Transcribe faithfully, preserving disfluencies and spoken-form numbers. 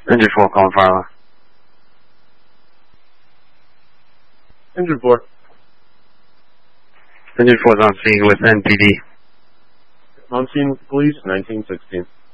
Engine four calling fire alarm. Engine four. Engine four is on scene with N P D. On scene with police, nineteen sixteen.